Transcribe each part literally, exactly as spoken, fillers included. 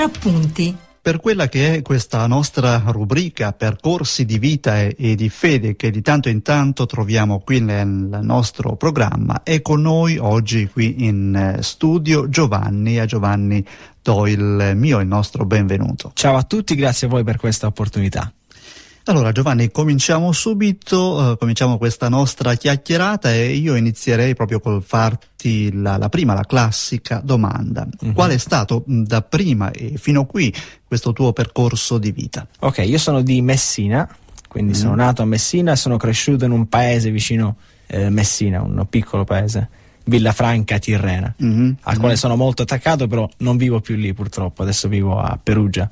Appunti. Per quella che è questa nostra rubrica Percorsi di vita e, e di fede che di tanto in tanto troviamo qui nel nostro programma, è con noi oggi qui in studio Giovanni. A Giovanni do il mio, il nostro benvenuto. Ciao a tutti, grazie a voi per questa opportunità. Allora Giovanni, cominciamo subito, eh, cominciamo questa nostra chiacchierata e io inizierei proprio col farti la, la prima, la classica domanda. Mm-hmm. Qual è stato da prima e fino a qui questo tuo percorso di vita? Ok, io sono di Messina, quindi mm-hmm. sono nato a Messina e sono cresciuto in un paese vicino eh, Messina, un piccolo paese, Villafranca Tirrena, mm-hmm. al quale mm-hmm. sono molto attaccato, però non vivo più lì purtroppo, adesso vivo a Perugia.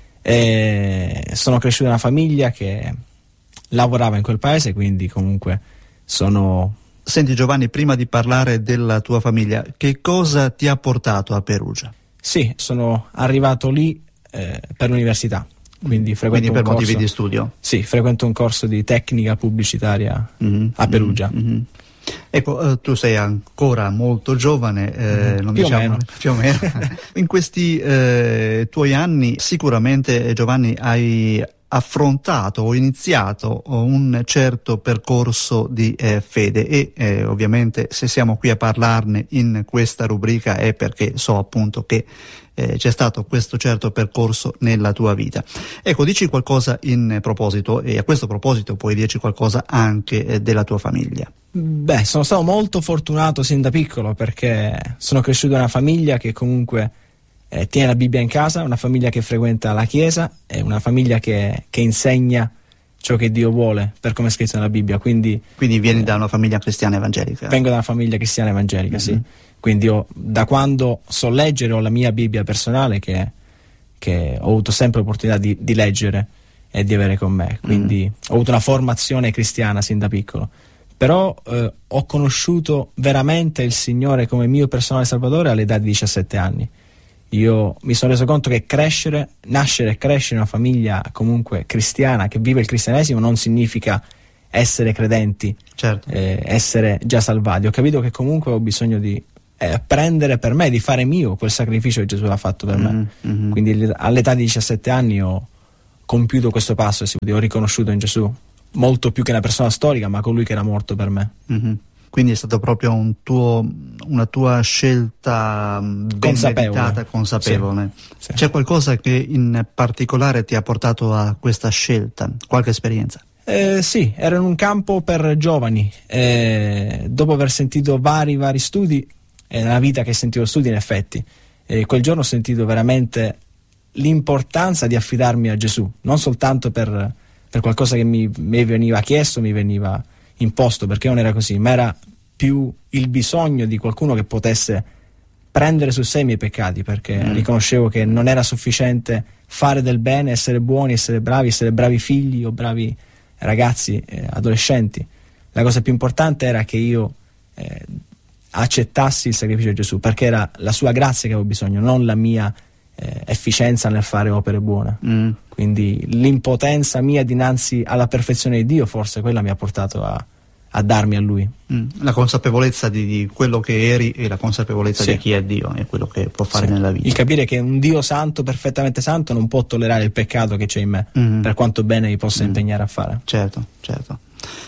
E sono cresciuto in una famiglia che lavorava in quel paese, quindi comunque sono... Senti Giovanni, prima di parlare della tua famiglia, che cosa ti ha portato a Perugia? Sì, sono arrivato lì eh, per l'università, quindi frequento quindi per un corso, motivi di studio? Sì, frequento un corso di tecnica pubblicitaria mm-hmm. a Perugia. Mm-hmm. Ecco, eh, tu sei ancora molto giovane, eh, non più, diciamo, o meno. più o meno. In questi eh, tuoi anni sicuramente, Giovanni, hai affrontato o iniziato un certo percorso di eh, fede e eh, ovviamente se siamo qui a parlarne in questa rubrica è perché so appunto che eh, c'è stato questo certo percorso nella tua vita. Ecco, dici qualcosa in proposito e a questo proposito puoi dirci qualcosa anche eh, della tua famiglia. Beh, sono stato molto fortunato sin da piccolo perché sono cresciuto in una famiglia che comunque eh, tiene la Bibbia in casa, una famiglia che frequenta la chiesa e una famiglia che, che insegna ciò che Dio vuole per come è scritto nella Bibbia. Quindi, quindi vieni eh, da una famiglia cristiana evangelica? Vengo da una famiglia cristiana evangelica, mm-hmm. sì. Quindi io, da quando so leggere, ho la mia Bibbia personale che, che ho avuto sempre l'opportunità di, di leggere e di avere con me. Quindi mm. ho avuto una formazione cristiana sin da piccolo. Però eh, ho conosciuto veramente il Signore come mio personale salvatore all'età di diciassette anni. Io mi sono reso conto che crescere, nascere e crescere in una famiglia comunque cristiana che vive il cristianesimo non significa essere credenti, certo. eh, essere già salvati. Ho capito che comunque ho bisogno di eh, prendere per me, di fare mio quel sacrificio che Gesù ha fatto per mm-hmm. me. Mm-hmm. Quindi all'età di diciassette anni ho compiuto questo passo e ho riconosciuto in Gesù molto più che una persona storica, ma colui che era morto per me. Mm-hmm. Quindi è stato proprio un tuo, una tua scelta ben consapevole. meditata, consapevole. Sì. Sì. C'è qualcosa che in particolare ti ha portato a questa scelta? Qualche esperienza? Eh, sì, ero in un campo per giovani. Eh, dopo aver sentito vari vari studi, è nella vita che sentivo studi in effetti, e quel giorno ho sentito veramente l'importanza di affidarmi a Gesù, non soltanto per... per qualcosa che mi, mi veniva chiesto, mi veniva imposto, perché non era così, ma era più il bisogno di qualcuno che potesse prendere su sé i miei peccati, perché mm. riconoscevo che non era sufficiente fare del bene, essere buoni, essere bravi, essere bravi figli o bravi ragazzi, eh, adolescenti. La cosa più importante era che io eh, accettassi il sacrificio di Gesù, perché era la sua grazia che avevo bisogno, non la mia eh, efficienza nel fare opere buone. Mm. Quindi l'impotenza mia dinanzi alla perfezione di Dio, forse quella mi ha portato a, a darmi a Lui. Mm, la consapevolezza di, di quello che eri e la consapevolezza sì. di chi è Dio e quello che può fare sì. nella vita. Il capire che un Dio santo, perfettamente santo, non può tollerare il peccato che c'è in me, mm. per quanto bene mi possa mm. impegnare a fare. Certo, certo.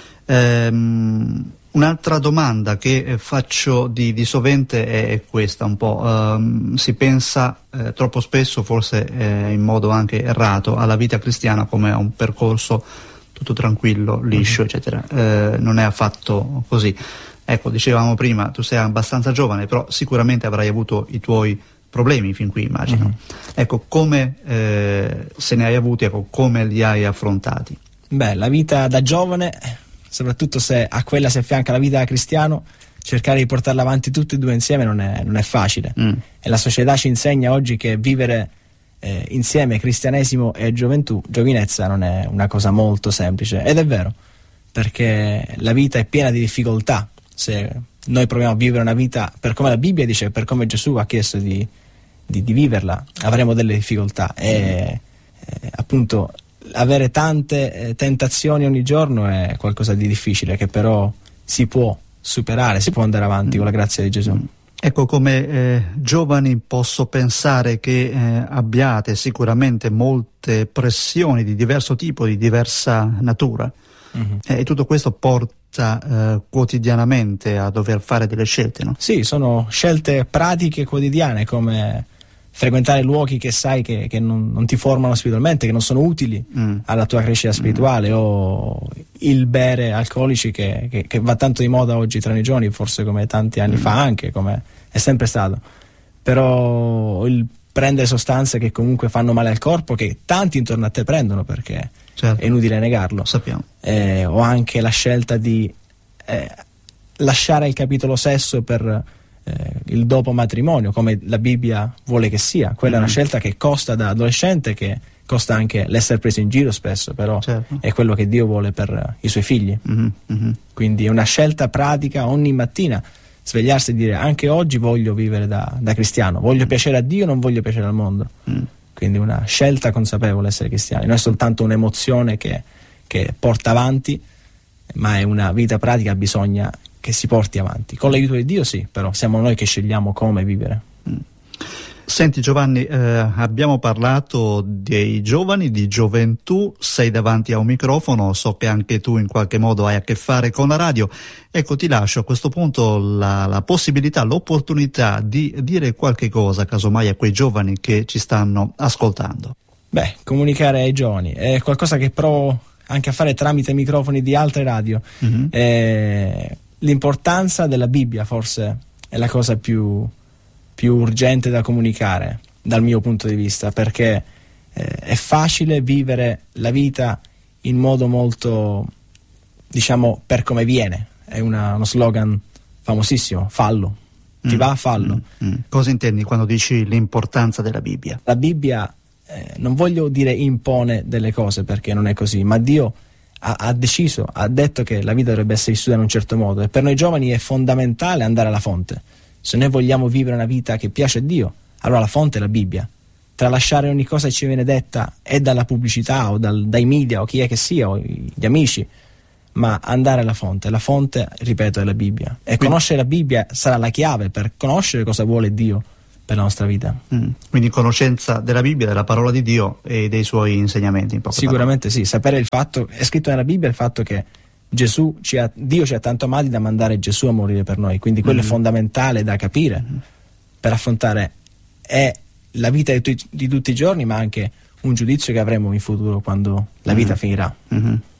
Ehm... Un'altra domanda che faccio di, di sovente è questa un po', um, si pensa eh, troppo spesso, forse eh, in modo anche errato, alla vita cristiana come a un percorso tutto tranquillo, liscio, mm-hmm. eccetera. Eh, non è affatto così. Ecco, dicevamo prima, tu sei abbastanza giovane, però sicuramente avrai avuto i tuoi problemi fin qui, immagino. Mm-hmm. Ecco, come eh, se ne hai avuti, ecco, come li hai affrontati? Beh, la vita da giovane, soprattutto se a quella si affianca la vita da cristiano, cercare di portarla avanti tutte e due insieme non è, non è facile. Mm. E la società ci insegna oggi che vivere eh, insieme cristianesimo e gioventù, giovinezza, non è una cosa molto semplice. Ed è vero, perché la vita è piena di difficoltà. Se noi proviamo a vivere una vita per come la Bibbia dice, per come Gesù ha chiesto di, di, di viverla, avremo delle difficoltà. E eh, appunto avere tante eh, tentazioni ogni giorno è qualcosa di difficile, che però si può superare, si può andare avanti mm. con la grazia di Gesù. Ecco, come eh, giovani posso pensare che eh, abbiate sicuramente molte pressioni di diverso tipo, di diversa natura, mm-hmm. e tutto questo porta eh, quotidianamente a dover fare delle scelte, no? Sì, sono scelte pratiche quotidiane, come frequentare luoghi che sai che, che non, non ti formano spiritualmente, che non sono utili mm. alla tua crescita spirituale, mm. o il bere alcolici che, che, che va tanto di moda oggi tra i giovani, forse come tanti anni mm. fa anche, come è sempre stato. Però il prendere sostanze che comunque fanno male al corpo, che tanti intorno a te prendono, perché certo. è inutile negarlo. Sappiamo. Eh, o anche la scelta di eh, lasciare il capitolo sesso per il dopo matrimonio, come la Bibbia vuole che sia. Quella mm. è una scelta che costa da adolescente, che costa anche l'essere preso in giro spesso, però certo. è quello che Dio vuole per i suoi figli. Mm-hmm. Mm-hmm. Quindi è una scelta pratica ogni mattina, svegliarsi e dire: anche oggi voglio vivere da, da cristiano, voglio mm. piacere a Dio, non voglio piacere al mondo. Mm. Quindi una scelta consapevole essere cristiani, non è soltanto un'emozione che, che porta avanti, ma è una vita pratica, bisogna che si porti avanti. Con l'aiuto di Dio sì, però siamo noi che scegliamo come vivere. Mm. Senti Giovanni, eh, abbiamo parlato dei giovani, di gioventù, sei davanti a un microfono, so che anche tu in qualche modo hai a che fare con la radio. Ecco, ti lascio a questo punto la, la possibilità, l'opportunità di dire qualche cosa, casomai, a quei giovani che ci stanno ascoltando. Beh, comunicare ai giovani è qualcosa che provo anche a fare tramite microfoni di altre radio. Mm-hmm. Eh, L'importanza della Bibbia forse è la cosa più, più urgente da comunicare dal mio punto di vista, perché eh, è facile vivere la vita in modo molto, diciamo, per come viene. È una, uno slogan famosissimo: fallo, ti mm, va, fallo. Mm, mm. Cosa intendi quando dici l'importanza della Bibbia? La Bibbia, eh, non voglio dire impone delle cose, perché non è così, ma Dio Ha, ha deciso, ha detto che la vita dovrebbe essere vissuta in un certo modo, e per noi giovani è fondamentale andare alla fonte. Se noi vogliamo vivere una vita che piace a Dio, allora la fonte è la Bibbia. Tralasciare ogni cosa che ci viene detta è dalla pubblicità o dal, dai media o chi è che sia, o gli amici, ma andare alla fonte. La fonte, ripeto, è la Bibbia, e quindi conoscere la Bibbia sarà la chiave per conoscere cosa vuole Dio per la nostra vita. Mm. Quindi conoscenza della Bibbia, della parola di Dio e dei suoi insegnamenti, in poche Sicuramente parole. Sì, sapere il fatto, è scritto nella Bibbia il fatto che Gesù ci ha, Dio ci ha tanto amati da mandare Gesù a morire per noi, quindi quello mm. è fondamentale da capire mm. per affrontare è la vita di, tu, di tutti i giorni, ma anche un giudizio che avremo in futuro quando la vita mm. finirà. Mm-hmm.